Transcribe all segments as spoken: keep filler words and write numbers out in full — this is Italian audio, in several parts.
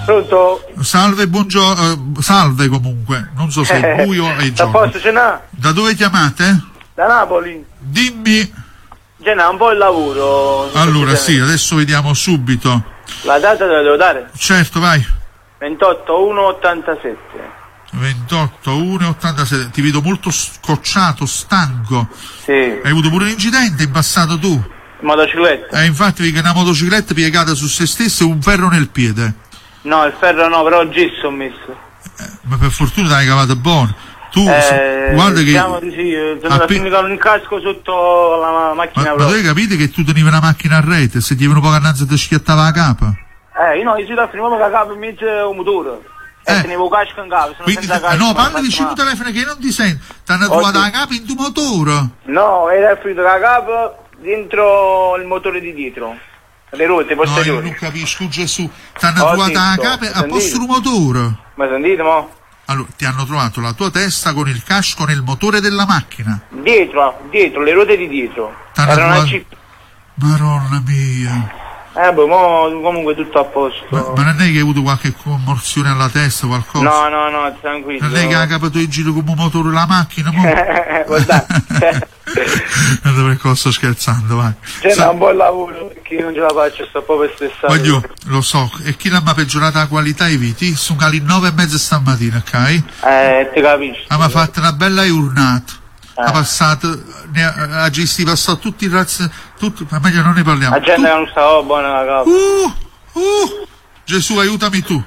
Pronto? Salve, buongiorno, uh, salve comunque, non so se è buio o è giorno. Da posto ce n'ha? Da dove chiamate? Da Napoli. Dimmi. Ce n'ha un po' il lavoro. Allora sì, adesso vediamo subito. La data te la devo dare? Certo, vai. ventotto uno ottantasette. ventotto uno ottantasette. Ti vedo molto scocciato, stanco. Sì. Hai avuto pure un incidente in passato tu? Motocicletta? Eh, infatti vedi che una motocicletta piegata su se stessa e un ferro nel piede. No, il ferro no, però il gesso ho messo. Eh, ma per fortuna l'hai cavata buono. Tu Eh, guarda che diciamo di sì, sono andato Appe... a finire un casco sotto la macchina. Ma, ma voi capite che tu tenevi una macchina a rete, se ti viene un po' annanzi ti schiattava la capa? Eh, io no, io sono da prima che la capo in mezzo un motore. E Eh. tenevo casco in capo, sono Quindi, senza casco. no, ma parla non vicino al faccio telefono che non ti sento. Ti hanno Oggi- trovato la capa in tuo motore? male. No, era finito la capo dentro il motore di dietro. Le ruote No, io posteriori. non capisco, Gesù. Ti hanno Ho trovato la sentito, capa ho a posto sentito. del motore. Ma sentite, mo? Allora, ti hanno trovato la tua testa con il casco nel motore della macchina. Dietro, dietro, le ruote di dietro. T'hanno Era una trovato- chip. Madonna mia. Eh, boh, mo comunque tutto a posto. Ma, ma non è che hai avuto qualche commozione alla testa, qualcosa? No, no, no, tranquillo. Non è che ha capato il giro come motore la macchina, mo? Guardate. Dove sto scherzando, vai. C'è Sa- un buon lavoro, perché io non ce la faccio, sto proprio stressato. Voglio, lo so, e chi l'ha ma peggiorata la qualità i viti? Sono alle nove e mezza stamattina, ok? Eh, ti capisci. Ah, ma ha fatto una bella giornata. Ha Eh. passato, ne ha, ha gestito, passato tutti i razzi, tutti, ma meglio non ne parliamo. La gente Tu- che non stava buona la capo. uh, uh, Gesù, aiutami tu.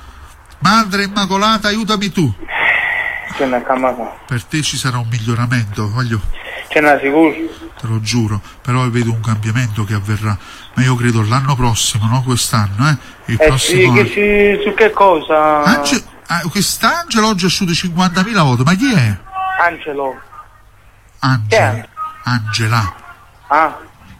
Madre Immacolata, aiutami tu. C'è una camata. Per te ci sarà un miglioramento, voglio, C'è una sicuro. te lo giuro, però vedo un cambiamento che avverrà. Ma io credo l'anno prossimo, no? Quest'anno, eh? Il Eh sì, prossimo. che si, su che cosa? Ange- ah, quest'Angelo oggi è uscito cinquantamila volte, ma chi è? Angelo. Angela. Chi è? Angela. Ah.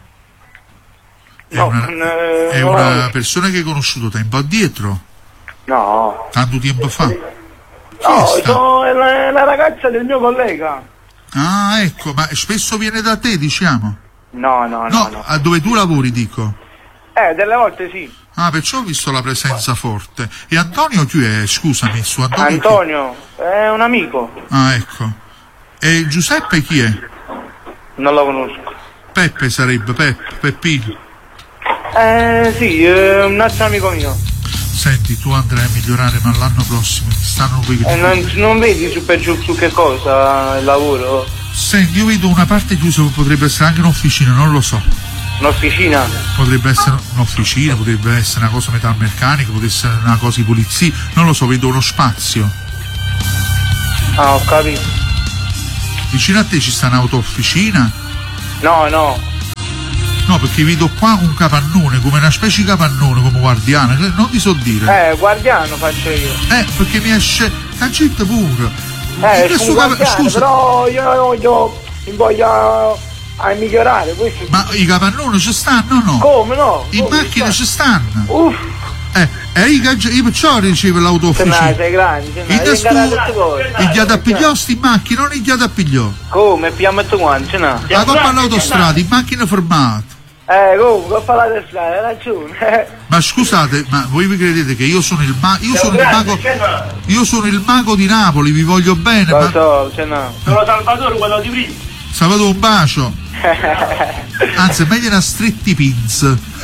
È No, una, non, eh, è non la una conosco. persona che hai conosciuto tempo addietro, No. tanto tempo fa. Chi No, è sta? sono la, la ragazza del mio collega. Ah, ecco, ma spesso viene da te, diciamo? No, no, no, No, no. a dove tu lavori, dico. Eh, delle volte sì. Ah, perciò ho visto la presenza forte. E Antonio chi è? Scusami, su Antonio. chi- Antonio, è un amico. Ah, ecco. E Giuseppe chi è? Non lo conosco. Peppe sarebbe, Peppe, Peppino. Eh, sì, è un altro amico mio. Senti, tu andrai a migliorare, ma l'anno prossimo ti stanno qui. Eh, non, non vedi su per giù su che cosa il lavoro? Senti, io vedo una parte chiusa, potrebbe essere anche un'officina, non lo so. Un'officina? Potrebbe essere un'officina, potrebbe essere una cosa metalmeccanica, potrebbe essere una cosa di pulizia, non lo so, vedo uno spazio. Ah, ho capito. Vicino a te ci sta un'auto-officina? No, no. No, perché vedo qua un capannone, come una specie di capannone, come guardiano, che non ti so dire. Eh, guardiano faccio io. Eh, perché mi esce. Cancetta pure. Eh, In questo un capa- guardiano, Scusa, però io voglio, voglio a migliorare questo. ma i capannoni ci stanno o no? Come no? In Come macchina sta? ci stanno. Uff, Eh, e io, caggi- io perciò ricevo se no, l'autofficina. sei grande, se no, In venga da tutte cose. Il chiado a pigliò sti in macchina, non il chiado a pigliò. Come? Piamo tu quanti, ce n'ha? La coppa all'autostrada, in macchina fermata. Eh, comunque, ho parlato di strada, hai ragione. Ma scusate, ma voi vi credete che io sono il ma- io sono il mago io sono il mago di Napoli, vi voglio bene, Lo ma so, ce n'ha. Sono Salvatore, quello di prima. Salvatore un bacio. Anzi, è meglio una stretti pins.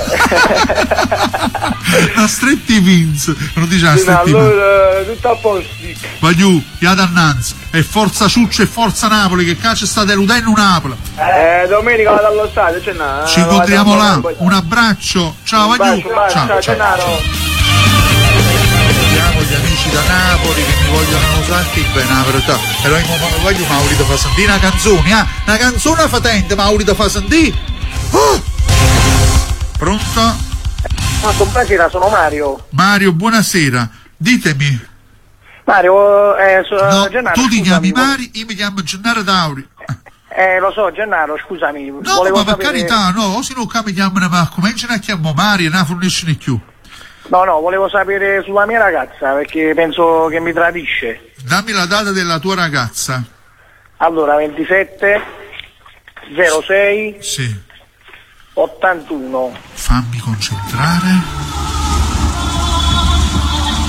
Una stretti pins. Non dice una Sì, no, stretti pins. allora, tutto a posto. Voglio, via dannanza. E forza Ciuccio e forza Napoli, che cazzo state eludendo Napoli. Eh, domenica vado allo stadio, ce n'ha. Ci incontriamo là. Un abbraccio. Ciao, Un Vagliù. bacio, un bacio, Ciao, ciao, ciao. Gennaro. Vediamo gli amici da Napoli che mi vogliono usare bene, la verità. E noi mo- voglio Mauri da fa sentire una canzone, ah, una canzone fatente, Mauri da fa sentire. Oh! Pronto? Ma buonasera, sono Mario. Mario, buonasera. Ditemi. Mario, eh, so, No, Gennaro, tu ti scusami, chiami vo- Mari, io mi chiamo Gennaro Dauri. Eh, lo so, Gennaro, scusami. No, volevo ma per sapere... carità, no, o se non mi chiamano, ma cominciano a chiamare Mario e non forniscono più. No, no, volevo sapere sulla mia ragazza, perché penso che mi tradisce. Dammi la data della tua ragazza. Allora, ventisette zero sei Sì. ottantuno. Fammi concentrare.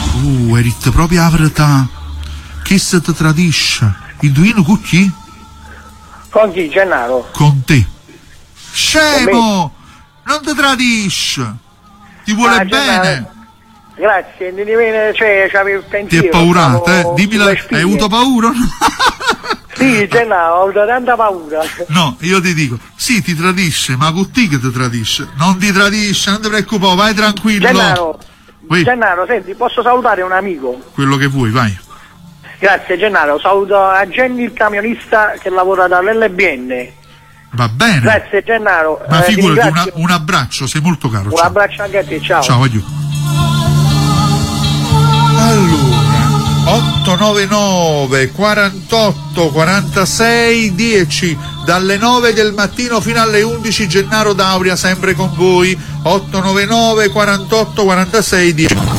hai detto proprio la verità. Chi se ti tradisce? Induino con chi? Con chi, Gennaro? Con te. Scemo! Non ti tradisce! Ti vuole Ah, bene! Gennaro, grazie, di viene, cioè, c'avevi il Ti pensiero. è paurato, eh? stavo Dimmi la... sulle Hai spine. avuto paura? Sì, Gennaro, ho avuto tanta paura. No, io ti dico, sì, ti tradisce, ma con te che ti tradisce? Non ti tradisce, non ti preoccupare, vai tranquillo. Gennaro, Oui. Gennaro, senti, posso salutare un amico? Quello che vuoi, vai. Grazie Gennaro, saluto a Jenny il camionista che lavora dall'L B N. Va bene. Grazie Gennaro. Ma eh, ti figurati, una- ringrazio. un abbraccio, sei molto caro. Un ciao. abbraccio anche a te, ciao. Ciao, aiuto. Allora, ottocentonovantanove quarantotto quarantasei dieci, dalle nove del mattino fino alle undici, Gennaro D'Auria sempre con voi. ottocentonovantanove quarantotto quarantasei dieci.